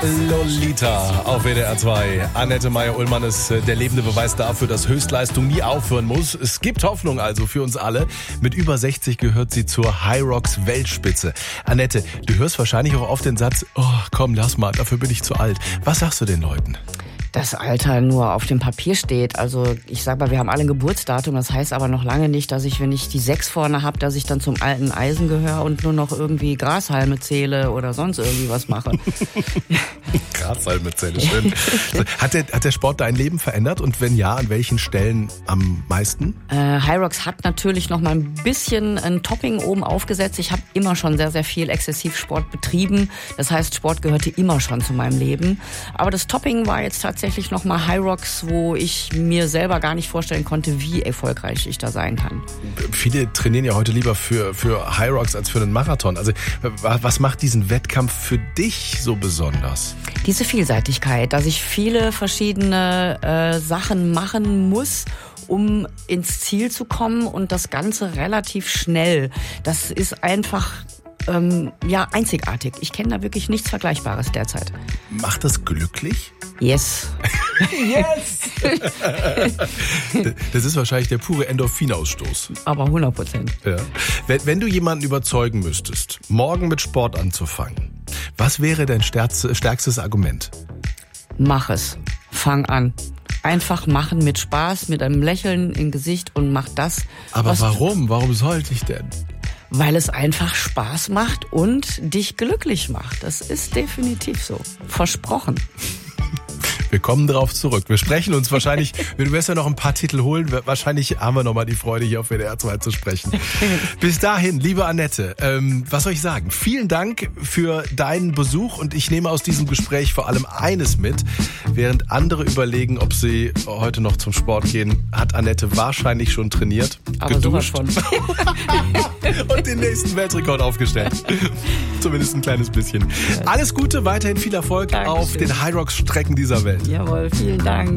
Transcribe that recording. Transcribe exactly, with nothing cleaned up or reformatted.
Lolita auf W D R zwei. Annette Meyer-Ullmann ist der lebende Beweis dafür, dass Höchstleistung nie aufhören muss. Es gibt Hoffnung also für uns alle. Mit über sechzig gehört sie zur Hyrox Weltspitze. Annette, du hörst wahrscheinlich auch oft den Satz, oh komm, lass mal, dafür bin ich zu alt. Was sagst du den Leuten? Das Alter nur auf dem Papier steht. Also ich sag mal, wir haben alle ein Geburtsdatum. Das heißt aber noch lange nicht, dass ich, wenn ich die sechs vorne habe, dass ich dann zum alten Eisen gehöre und nur noch irgendwie Grashalme zähle oder sonst irgendwie was mache. Grashalme zähle, schön. Hat der, hat der Sport dein Leben verändert? Und wenn ja, an welchen Stellen am meisten? Äh, Hyrox hat natürlich noch mal ein bisschen ein Topping oben aufgesetzt. Ich habe immer schon sehr, sehr viel Exzessivsport betrieben. Das heißt, Sport gehörte immer schon zu meinem Leben. Aber das Topping war jetzt tatsächlich tatsächlich nochmal Hyrox, wo ich mir selber gar nicht vorstellen konnte, wie erfolgreich ich da sein kann. Viele trainieren ja heute lieber für, für Hyrox als für einen Marathon. Also was macht diesen Wettkampf für dich so besonders? Diese Vielseitigkeit, dass ich viele verschiedene äh, Sachen machen muss, um ins Ziel zu kommen und das Ganze relativ schnell. Das ist einfach ähm, ja einzigartig. Ich kenne da wirklich nichts Vergleichbares derzeit. Macht das glücklich? Yes. Yes! Das ist wahrscheinlich der pure Endorphinausstoß. Aber hundert Prozent. Ja. Wenn, wenn du jemanden überzeugen müsstest, morgen mit Sport anzufangen, was wäre dein stärkstes Argument? Mach es. Fang an. Einfach machen mit Spaß, mit einem Lächeln im Gesicht und mach das. Aber warum? Warum sollte ich denn? Weil es einfach Spaß macht und dich glücklich macht. Das ist definitiv so. Versprochen. Wir kommen drauf zurück. Wir sprechen uns wahrscheinlich, du wirst ja noch ein paar Titel holen, wahrscheinlich haben wir noch mal die Freude, hier auf W D R zwei zu sprechen. Bis dahin, liebe Annette, ähm, was soll ich sagen? Vielen Dank für deinen Besuch und ich nehme aus diesem Gespräch vor allem eines mit. Während andere überlegen, ob sie heute noch zum Sport gehen, hat Annette wahrscheinlich schon trainiert, aber geduscht von. und den nächsten Weltrekord aufgestellt. Zumindest ein kleines bisschen. Alles Gute, weiterhin viel Erfolg Dankeschön. Auf den Hyrox-Strecken dieser Welt. Jawohl, vielen Dank.